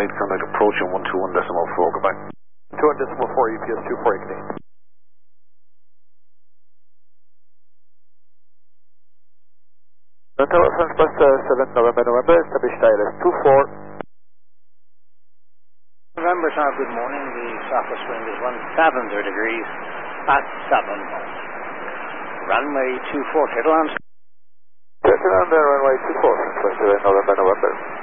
right, contact approaching 121.4, goodbye. 21.4, UPS 2418. Tower French Bus 7 November, established ILS 24. November, sir, good morning. The southwest wind is 170 degrees at 7 knots. Runway 24, Kittle on. Kittle on the runway 24, French Bus 7 November.